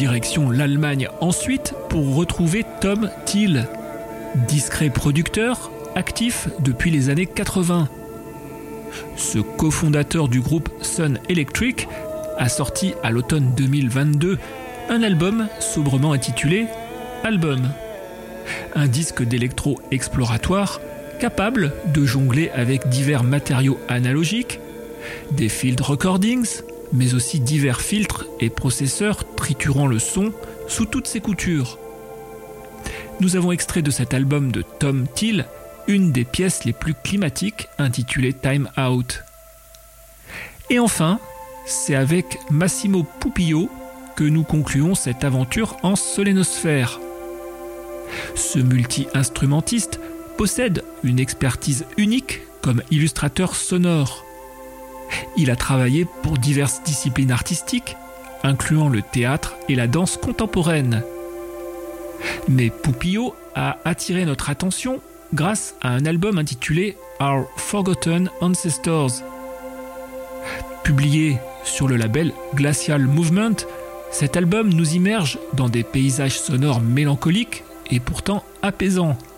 direction l'Allemagne ensuite pour retrouver Tom Thiel, discret producteur, actif depuis les années 80. Ce cofondateur du groupe Sun Electric a sorti à l'automne 2022 un album sobrement intitulé Album. Un disque d'électro exploratoire capable de jongler avec divers matériaux analogiques, des field recordings, mais aussi divers filtres et processeurs triturant le son sous toutes ses coutures. Nous avons extrait de cet album de Tom Thiel une des pièces les plus climatiques intitulée Time Out. Et enfin, c'est avec Massimo Pupillo que nous concluons cette aventure en solénosphère. Ce multi-instrumentiste possède une expertise unique comme illustrateur sonore. Il a travaillé pour diverses disciplines artistiques, incluant le théâtre et la danse contemporaine. Mais Pupillo a attiré notre attention grâce à un album intitulé Our Forgotten Ancestors. Publié sur le label Glacial Movement, cet album nous immerge dans des paysages sonores mélancoliques et pourtant apaisants.